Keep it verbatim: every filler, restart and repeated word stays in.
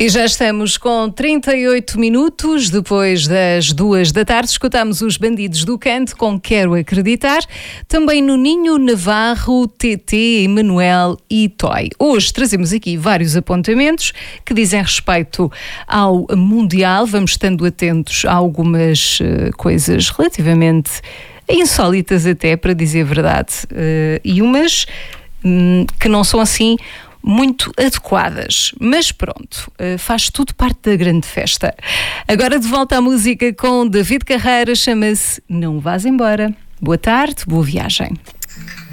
E já estamos com trinta e oito minutos depois das duas da tarde. Escutamos os Bandidos do Canto com Quero Acreditar. Também Nuninho Navarro, T T, Emanuel e Toy. Hoje trazemos aqui vários apontamentos que dizem respeito ao Mundial. Vamos estando atentos a algumas uh, coisas relativamente insólitas até, para dizer a verdade. Uh, e umas um, que não são assim muito adequadas, mas pronto, faz tudo parte da grande festa. Agora de volta à música com David Carreira, chama-se Não Vás Embora. Boa tarde, boa viagem.